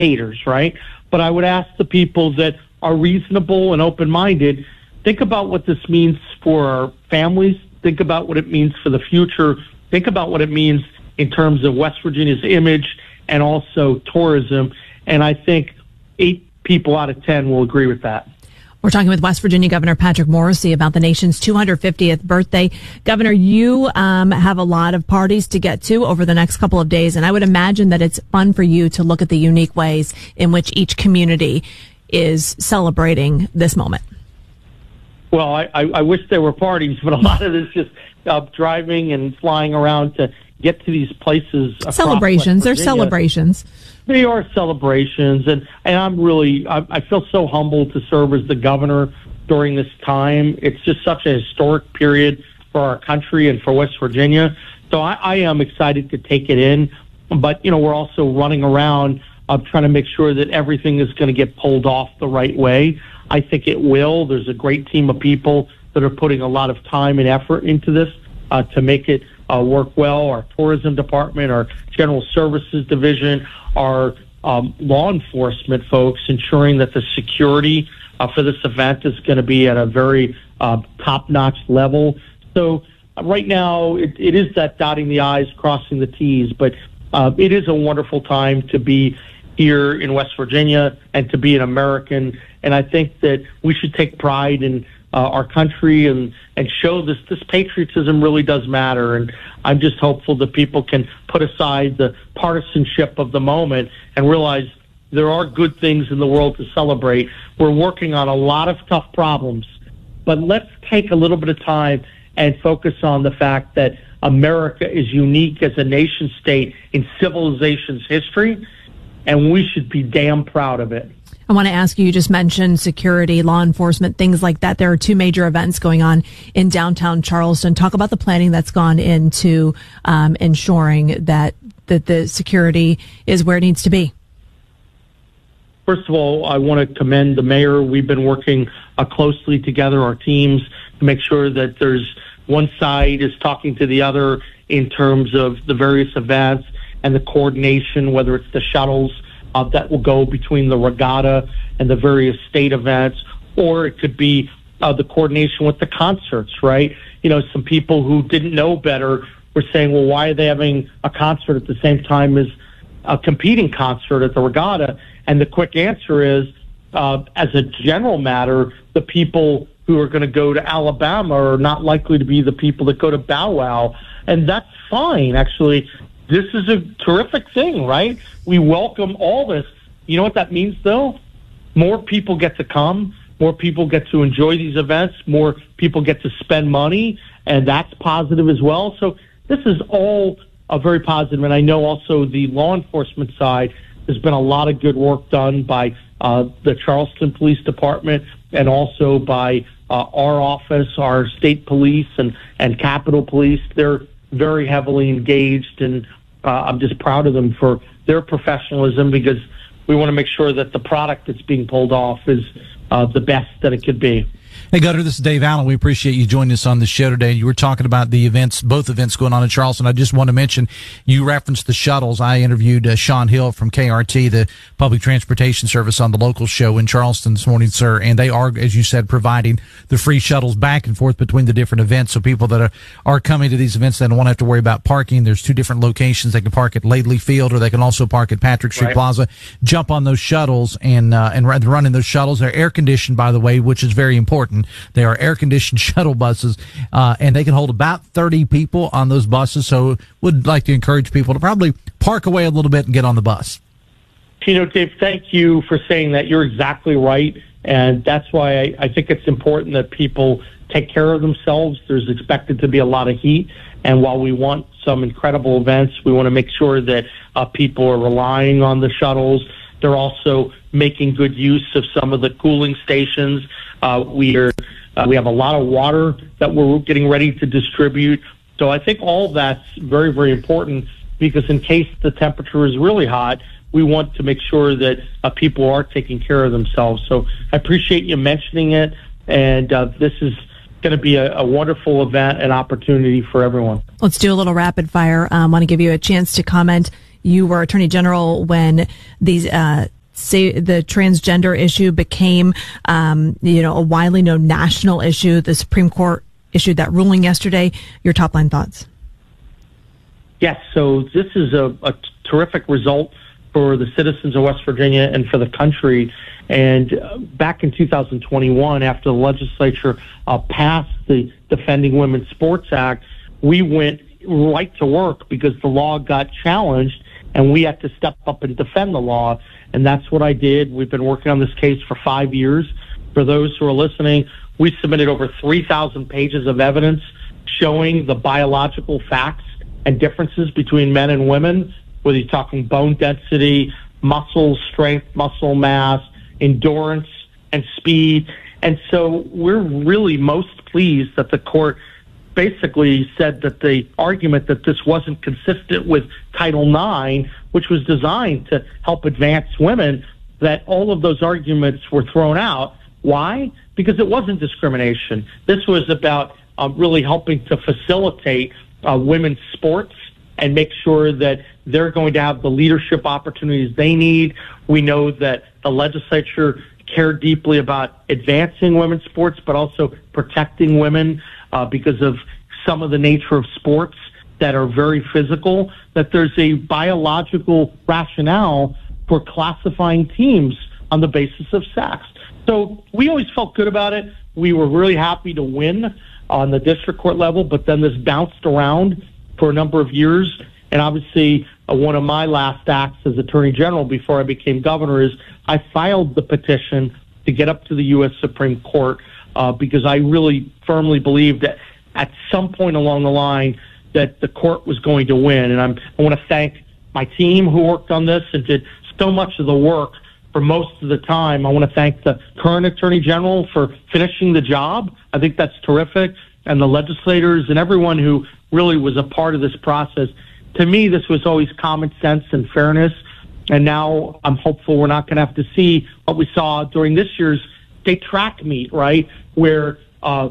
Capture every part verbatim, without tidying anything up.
haters, right? But I would ask the people that are reasonable and open-minded, think about what this means for our families. Think about what it means for the future. Think about what it means in terms of West Virginia's image and also tourism. And I think eight people out of ten will agree with that. We're talking with West Virginia Governor Patrick Morrisey about the nation's two hundred fiftieth birthday. Governor, you um, have a lot of parties to get to over the next couple of days, and I would imagine that it's fun for you to look at the unique ways in which each community is celebrating this moment. Well, I, I, I wish there were parties, but a lot of this is just uh, driving and flying around to get to these places. Celebrations. They're celebrations. They are celebrations, and, and I'm really, I, I feel so humbled to serve as the governor during this time. It's just such a historic period for our country and for West Virginia. So I, I am excited to take it in, but, you know, we're also running around uh, trying to make sure that everything is going to get pulled off the right way. I think it will. There's a great team of people that are putting a lot of time and effort into this uh, to make it uh, work well. Our tourism department, our general services division, our um, law enforcement folks, ensuring that the security uh, for this event is going to be at a very uh, top-notch level. So uh, right now, it, it is that dotting the I's, crossing the T's, but uh, it is a wonderful time to be here in West Virginia and to be an American. And I think that we should take pride in uh, our country and, and show this, this patriotism really does matter. And I'm just hopeful that people can put aside the partisanship of the moment and realize there are good things in the world to celebrate. We're working on a lot of tough problems, but let's take a little bit of time and focus on the fact that America is unique as a nation state in civilization's history, and we should be damn proud of it. I want to ask you, you just mentioned security, law enforcement, things like that. There are two major events going on in downtown Charleston. Talk about the planning that's gone into um, ensuring that, that the security is where it needs to be. First of all, I want to commend the mayor. We've been working uh, closely together, our teams, to make sure that there's one side is talking to the other in terms of the various events and the coordination, whether it's the shuttles Uh, that will go between the regatta and the various state events, or it could be uh, the coordination with the concerts, right? You know, some people who didn't know better were saying, well, why are they having a concert at the same time as a competing concert at the regatta? And the quick answer is, uh, as a general matter, the people who are going to go to Alabama are not likely to be the people that go to Bow Wow. And that's fine, actually. This is a terrific thing, right? We welcome all this. You know what that means, though? More people get to come. More people get to enjoy these events. More people get to spend money, and that's positive as well. So this is all uh, very positive. And I know also the law enforcement side, there's been a lot of good work done by uh, the Charleston Police Department and also by uh, our office, our state police, and, and Capitol Police. They're very heavily engaged, and Uh, I'm just proud of them for their professionalism, because we want to make sure that the product that's being pulled off is uh, the best that it could be. Hey, Governor, this is Dave Allen. We appreciate you joining us on the show today. You were talking about the events, both events going on in Charleston. I just want to mention, you referenced the shuttles. I interviewed uh, Sean Hill from K R T, the public transportation service, on the local show in Charleston this morning, sir. And they are, as you said, providing the free shuttles back and forth between the different events. So people that are, are coming to these events, they don't want to have to worry about parking. There's two different locations. They can park at Laidley Field, or they can also park at Patrick Street Right. Plaza. Jump on those shuttles and, uh, and run in those shuttles. They're air conditioned, by the way, which is very important. They are air-conditioned shuttle buses, uh, and they can hold about thirty people on those buses. So would like to encourage people to probably park away a little bit and get on the bus. You know, Dave, thank you for saying that. You're exactly right, and that's why I, I think it's important that people take care of themselves. There's expected to be a lot of heat, and while we want some incredible events, we want to make sure that uh, people are relying on the shuttles. They're also making good use of some of the cooling stations. Uh, we are uh, we have a lot of water that we're getting ready to distribute. So I think all of that's very, very important, because in case the temperature is really hot, we want to make sure that uh, people are taking care of themselves. So I appreciate you mentioning it, and uh, this is going to be a, a wonderful event and opportunity for everyone. Let's do a little rapid fire. I um, want to give you a chance to comment. You were Attorney General when these, uh, say the transgender issue became, um, you know, a widely known national issue. The Supreme Court issued that ruling yesterday. Your top line thoughts? Yes. So this is a, a terrific result for the citizens of West Virginia and for the country. And uh, back in two thousand twenty-one, after the legislature uh, passed the Defending Women's Sports Act, we went right to work because the law got challenged and we had to step up and defend the law. And that's what I did. We've been working on this case for five years. For those who are listening, we submitted over three thousand pages of evidence showing the biological facts and differences between men and women, whether you're talking bone density, muscle strength, muscle mass, endurance, and speed. And so we're really most pleased that the court basically said that the argument that this wasn't consistent with Title nine, which was designed to help advance women, that all of those arguments were thrown out. Why? Because it wasn't discrimination. This was about uh, really helping to facilitate uh, women's sports and make sure that they're going to have the leadership opportunities they need. We know that the legislature cared deeply about advancing women's sports, but also protecting women uh, because of some of the nature of sports that are very physical, that there's a biological rationale for classifying teams on the basis of sex. So we always felt good about it. We were really happy to win on the district court level, but then this bounced around for a number of years. And obviously, uh, one of my last acts as Attorney General before I became governor is I filed the petition to get up to the U S Supreme Court uh, because I really firmly believed that at some point along the line that the court was going to win. And I'm, I want to thank my team who worked on this and did so much of the work for most of the time. I want to thank the current Attorney General for finishing the job. I think that's terrific. And the legislators and everyone who really was a part of this process. To me, this was always common sense and fairness. And now I'm hopeful we're not going to have to see what we saw during this year's state track meet, right, where uh,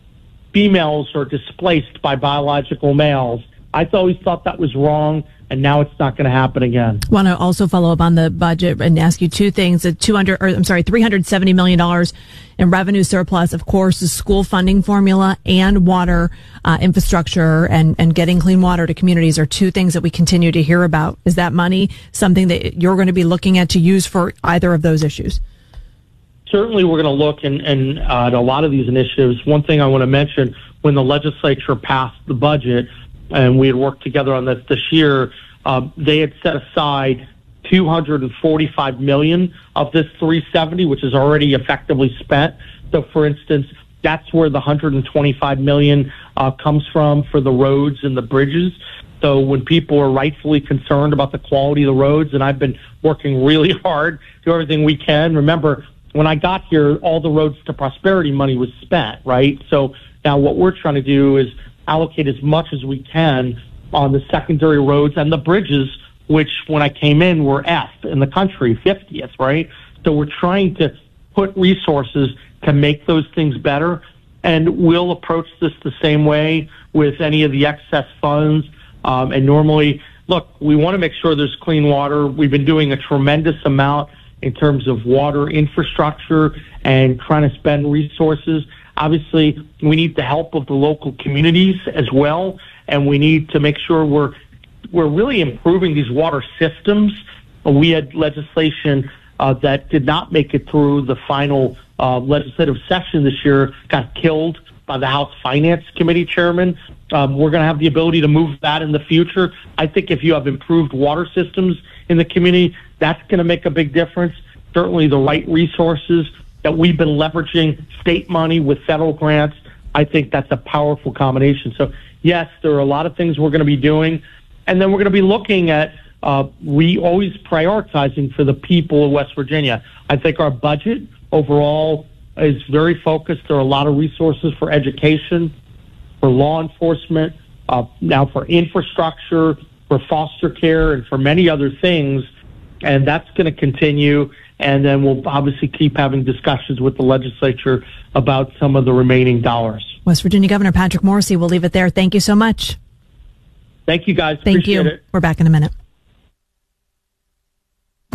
females are displaced by biological males. I always thought that was wrong, and now it's not going to happen again. I want to also follow up on the budget and ask you two things. The two hundred, or I'm sorry, three hundred seventy million dollars in revenue surplus, of course, the school funding formula and water uh, infrastructure and, and getting clean water to communities are two things that we continue to hear about. Is that money something that you're going to be looking at to use for either of those issues? Certainly, we're going to look and, and uh, at a lot of these initiatives. One thing I want to mention, when the legislature passed the budget, and we had worked together on this this year, uh, they had set aside two hundred forty-five million dollars of this three hundred seventy, which is already effectively spent. So, for instance, that's where the one hundred twenty-five million dollars uh, comes from for the roads and the bridges. So when people are rightfully concerned about the quality of the roads, and I've been working really hard to do everything we can. Remember, when I got here, all the Roads to Prosperity money was spent, right? So now what we're trying to do is allocate as much as we can on the secondary roads and the bridges, which when I came in were F in the country, fiftieth, right? So we're trying to put resources to make those things better, and we'll approach this the same way with any of the excess funds. Um, and normally, look, we want to make sure there's clean water. We've been doing a tremendous amount in terms of water infrastructure and trying to spend resources. Obviously, we need the help of the local communities as well, and we need to make sure we're we're really improving these water systems. We had legislation uh, that did not make it through the final uh, legislative session this year, got killed by the House Finance Committee chairman. Um, we're going to have the ability to move that in the future. I think if you have improved water systems in the community, that's going to make a big difference. Certainly the right resources that we've been leveraging state money with federal grants, I think that's a powerful combination. So, yes, there are a lot of things we're going to be doing. And then we're going to be looking at, uh, we always prioritizing for the people of West Virginia. I think our budget overall is very focused. There are a lot of resources for education, for law enforcement, uh, now for infrastructure, for foster care, and for many other things. And that's going to continue. And then we'll obviously keep having discussions with the legislature about some of the remaining dollars. West Virginia Governor Patrick Morrisey, we'll leave it there. Thank you so much. Thank you, guys. Thank Appreciate you. it. We're back in a minute.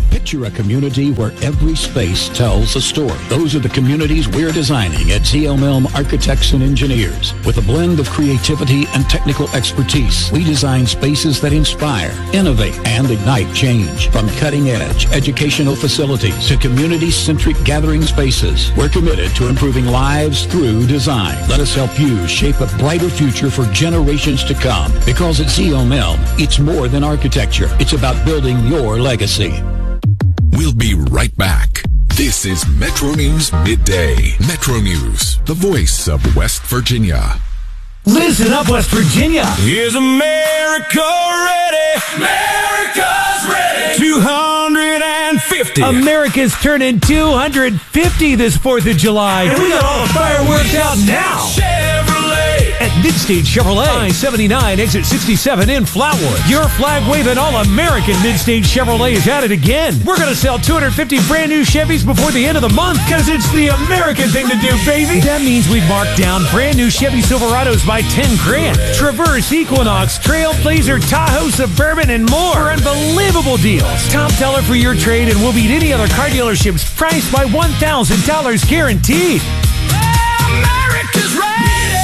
Picture a community where every space tells a story. Those are the communities we're designing at Z L M Elm Architects and Engineers. With a blend of creativity and technical expertise, we design spaces that inspire, innovate, and ignite change. From cutting-edge educational facilities to community-centric gathering spaces, we're committed to improving lives through design. Let us help you shape a brighter future for generations to come. Because at Z L M Elm, it's more than architecture. It's about building your legacy. We'll be right back. This is Metro News Midday. Metro News, the voice of West Virginia. Listen up, West Virginia. Is America ready? America's ready. two hundred fifty. America's turning two hundred fifty this fourth of July. And we got all the fireworks out now. Chevrolet. At Midstage Chevrolet, I seventy-nine, exit sixty-seven in Flatwood. Your flag-waving all-American Midstage Chevrolet is at it again. We're going to sell two hundred fifty brand new Chevys before the end of the month because it's the American thing to do, baby. That means we've marked down brand new Chevy Silverados by ten grand. Traverse, Equinox, Trailblazer, Tahoe, Suburban, and more for unbelievable deals. Top dollar for your trade and we'll beat any other car dealerships priced by one thousand dollars guaranteed. America's ready.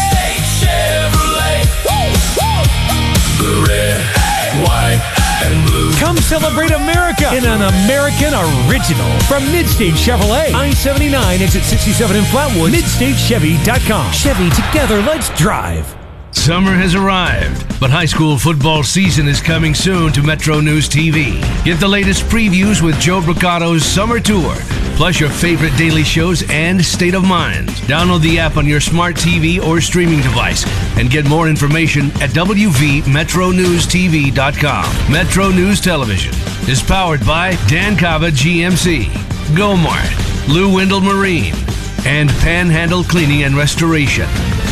Chevrolet. Woo, woo. The red, white, and blue. Come celebrate America in an American original from Midstage Chevrolet. I seventy-nine, exit sixty-seven in Flatwood. Midstage Chevy dot com. Chevy, together, let's drive. Summer has arrived, but high school football season is coming soon to Metro News T V. Get the latest previews with Joe Bricato's Summer Tour, plus your favorite daily shows and State of Mind. Download the app on your smart T V or streaming device and get more information at W V Metro News T V dot com. Metro News Television is powered by Dan Cava G M C, Gomart, Lou Wendell Marine, and Panhandle Cleaning and Restoration.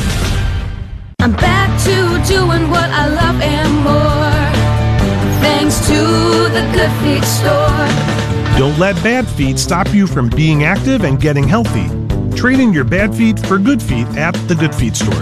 I'm back to doing what I love and more, thanks to the Good Feet store. Don't let bad feet stop you from being active and getting healthy. Trade in your bad feet for good feet at the Good Feet store.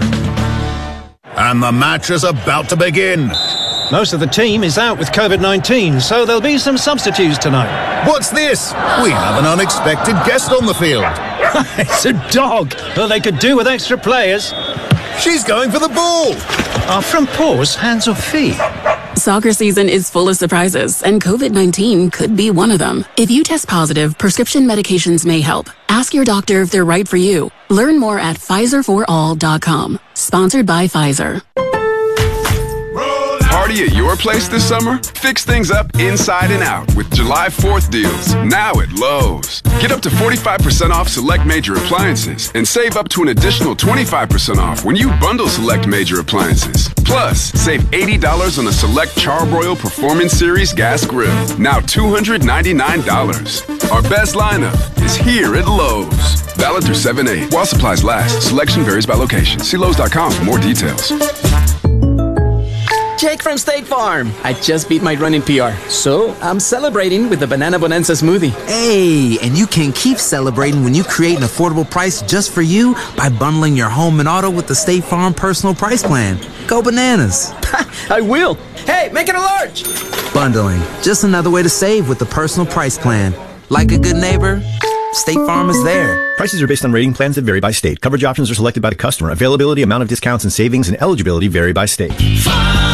And the match is about to begin. Most of the team is out with COVID nineteen, so there'll be some substitutes tonight. What's this? We have an unexpected guest on the field. It's a dog. Well, they could do with extra players. She's going for the ball. Are front paws hands or feet? Soccer season is full of surprises, and COVID nineteen could be one of them. If you test positive, prescription medications may help. Ask your doctor if they're right for you. Learn more at Pfizer for all dot com. Sponsored by Pfizer. Party at your place this summer? Fix things up inside and out with July fourth deals, now at Lowe's. Get up to forty-five percent off select major appliances and save up to an additional twenty-five percent off when you bundle select major appliances. Plus, save eighty dollars on a select Charbroil Performance Series gas grill, now two hundred ninety-nine dollars. Our best lineup is here at Lowe's. Valid through seven eight. While supplies last, selection varies by location. See Lowe's dot com for more details. Jake from State Farm. I just beat my running P R, so I'm celebrating with the Banana Bonanza smoothie. Hey, and you can keep celebrating when you create an affordable price just for you by bundling your home and auto with the State Farm Personal Price Plan. Go bananas. I will. Hey, make it a large. Bundling, just another way to save with the Personal Price Plan. Like a good neighbor, State Farm is there. Prices are based on rating plans that vary by state. Coverage options are selected by the customer. Availability, amount of discounts and savings, and eligibility vary by state.